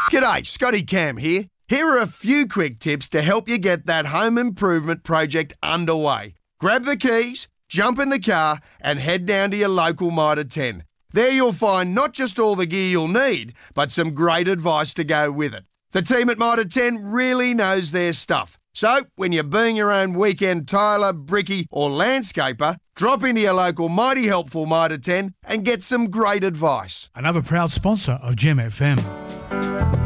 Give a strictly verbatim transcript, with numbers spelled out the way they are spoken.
G'day, Scotty Cam here. Here are a few quick tips to help you get that home improvement project underway. Grab the keys, jump in the car and head down to your local Mitre ten. There you'll find not just all the gear you'll need, but some great advice to go with it. The team at Mitre ten really knows their stuff. So, when you're being your own weekend tiler, brickie or landscaper, drop into your local mighty helpful Mitre ten and get some great advice. Another proud sponsor of Gem F M.